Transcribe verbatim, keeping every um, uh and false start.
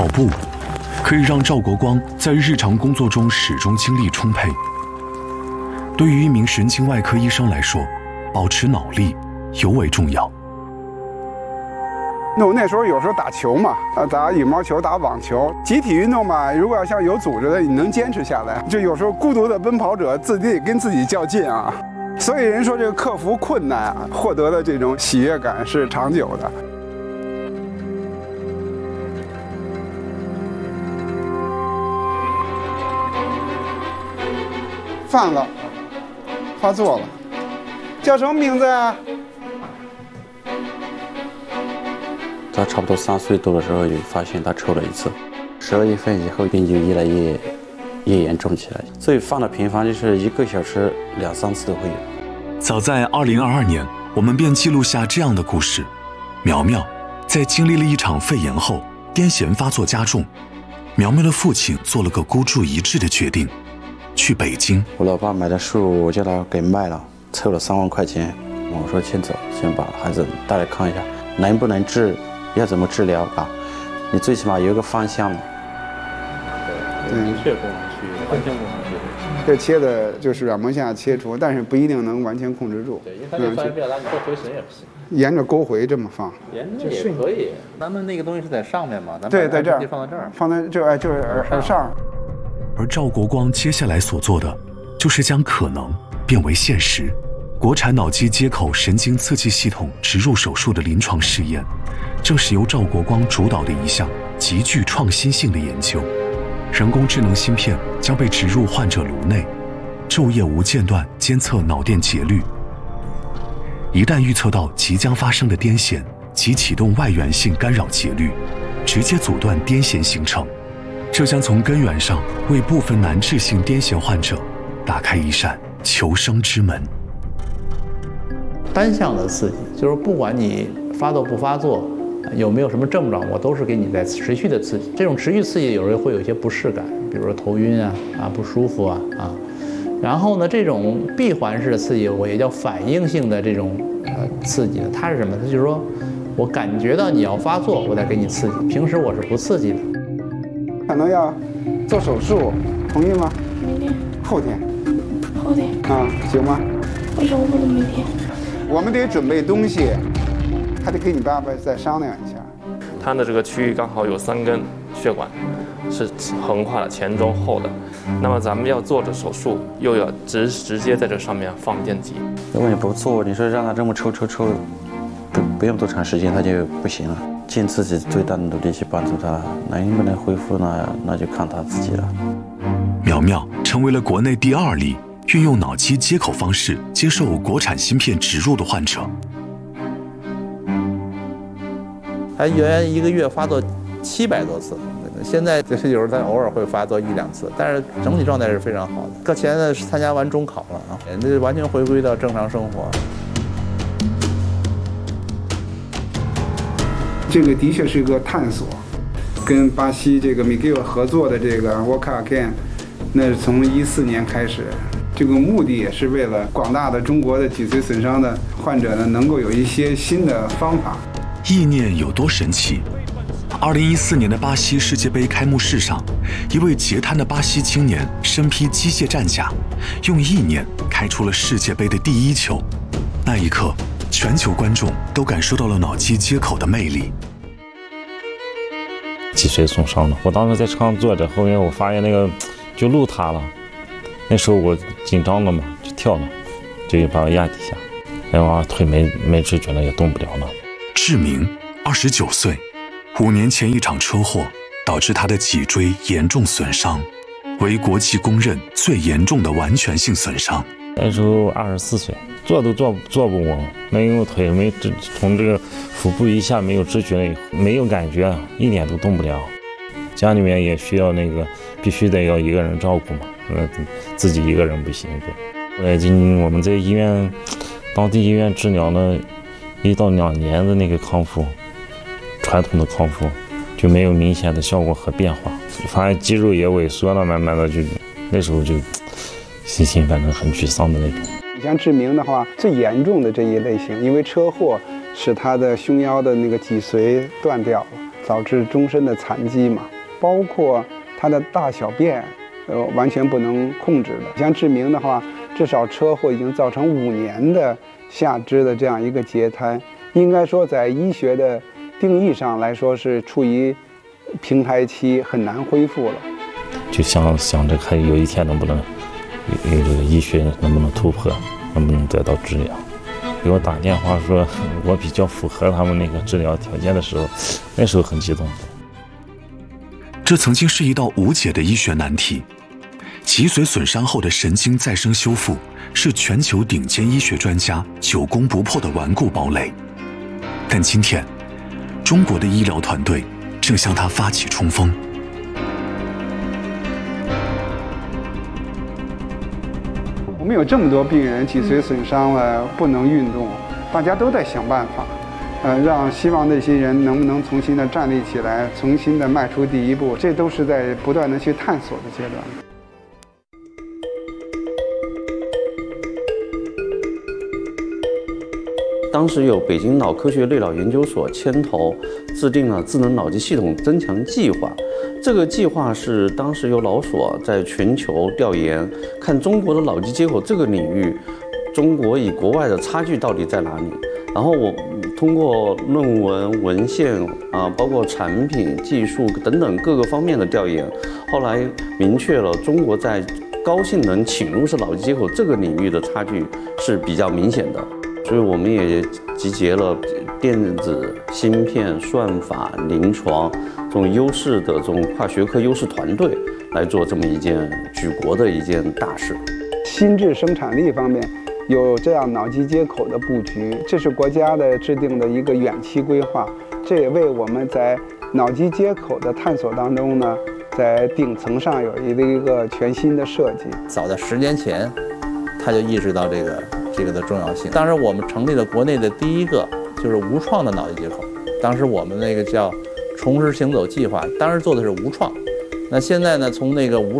步可以让赵国光在日常工作中始终精力充沛。对于一名神经外科医生来说，保持脑力尤为重要。 那我那时候有时候打球嘛，啊，打羽毛球、打网球，集体运动嘛，如果要像有组织的，你能坚持下来。就有时候孤独的奔跑者，自己得跟自己较劲啊。所以人说这个克服困难啊，获得的这种喜悦感是长久的。犯了，发作了，叫什么名字啊？ 他差不多三岁多的时候就发现他抽了一次，十二月份以后病就越来越越严重起来，所以犯的频繁，就是一个小时两三次都会有。 早在二零二二年，我们便记录下这样的故事：苗苗在经历了一场肺炎后，癫痫发作加重。苗苗的父亲做了个孤注一掷的决定，去北京。 我老爸买的树，我叫他给卖了，凑了三万块钱。我说先走，先把孩子带来看一下，能不能治，要怎么治疗啊？你最起码有一个方向嘛。 对，明确不能去，完全不能去。 这切的就是软膜下切除，但是不一定能完全控制住。 对，因为它这发炎比较大，你做回神也不行。 沿着沟回这么放， 沿着也可以。咱们那个东西是在上面嘛？咱对，在这儿放在这儿， 放在这，哎，就是耳耳上。 而赵国光接下来所做的，就是将可能变为现实。国产脑机接口神经刺激系统植入手术的临床试验，正是由赵国光主导的一项极具创新性的研究。人工智能芯片将被植入患者颅内，昼夜无间断监测脑电节律。一旦预测到即将发生的癫痫，即启动外源性干扰节律，直接阻断癫痫形成。这将从根源上为部分难治性癫痫患者打开一扇求生之门。 单向的刺激，就是不管你发作不发作，有没有什么症状，我都是给你在持续的刺激。这种持续刺激有时候会有一些不适感，比如说头晕啊啊不舒服啊啊。然后呢，这种闭环式的刺激，我也叫反应性的这种呃刺激，它是什么？它就是说我感觉到你要发作，我再给你刺激。平时我是不刺激的。 可能要做手术，同意吗？ 明天。 后天。 后天。 啊，行吗？ 为什么不能明天？ 我们得准备东西，还得跟你爸爸再商量一下。 他的这个区域刚好有三根血管，是横跨了前中后的。那么咱们要做的手术，又要直直接在这上面放电极。 如果你不做，你说让他这么抽抽抽，不不用多长时间他就不行了。尽自己最大的努力去帮助他，能不能恢复呢？那就看他自己了。 苗苗成为了国内第二例运用脑机接口方式接受国产芯片植入的患者。 他原来一个月发作七百多次，现在就是有时候他偶尔会发作一两次，但是整体状态是非常好的。课前呢参加完中考了啊，这完全回归到正常生活。 这个的确是一个探索，跟巴西这个 Miguel 合作的这个 Work Again， 那是从一四年开始，这个目的也是为了广大的中国的脊髓损伤的患者呢，能够有一些新的方法。 意念有多神奇？二零一四年的巴西世界杯开幕式上，一位截瘫的巴西青年身披机械战甲，用意念开出了世界杯的第一球。那一刻，全球观众都感受到了脑机接口的魅力。 脊髓损伤了，我当时在车上坐着，后面我发现那个就路塌了，那时候我紧张了嘛，就跳了，就把我压底下，然后腿没没知觉了，也动不了了。 志明，二十九岁，五年前一场车祸导致他的脊椎严重损伤，为国际公认最严重的完全性损伤。 那时候二十四岁，坐都坐坐不稳，没有腿，没从这个腹部以下没有知觉，没有感觉，一点都动不了。家里面也需要那个必须得要一个人照顾嘛，呃，自己一个人不行。对，今我们在医院，当地医院治疗了一到两年的那个康复，传统的康复就没有明显的效果和变化，反而肌肉也萎缩了，慢慢的就那时候就心情反正很沮丧的那种。 你像志明的话，最严重的这一类型，因为车祸使他的胸腰的那个脊髓断掉了，导致终身的残疾嘛。 包括它的大小便，呃，完全不能控制的。像志明的话，至少车祸已经造成五年的下肢的这样一个截瘫，应该说在医学的定义上来说是处于平台期，很难恢复了。 就想想着看有一天能不能有这个医学能不能突破，能不能得到治疗。给我打电话说我比较符合他们那个治疗条件的时候，那时候很激动。 这曾经是一道无解的医学难题。脊髓损伤后的神经再生修复是全球顶尖医学专家久攻不破的顽固堡垒，但今天，中国的医疗团队正向它发起冲锋。 我们有这么多病人脊髓损伤了，不能运动，大家都在想办法，呃，让希望那些人能不能重新的站立起来，重新的迈出第一步，这都是在不断的去探索的阶段。 当时有北京脑科学类脑研究所牵头制定了智能脑机系统增强计划。这个计划是当时由脑所在全球调研，看中国的脑机接口这个领域，中国与国外的差距到底在哪里。然后我通过论文、文献啊，包括产品、技术等等各个方面的调研，后来明确了中国在高性能侵入式脑机接口这个领域的差距是比较明显的。所以我们也集结了电子、芯片、算法、临床这种优势的这种跨学科优势团队来做这么一件举国的一件大事。 心智生产力方面有这样脑机接口的布局，这是国家的制定的一个远期规划，这也为我们在脑机接口的探索当中呢，在顶层上有一个一个全新的设计。 早在十年前，他就意识到这个。这个的重要性。当时我们成立了国内的第一个就是无创的脑机接口，当时我们那个叫重拾行走计划，当时做的是无创。那现在呢，从那个无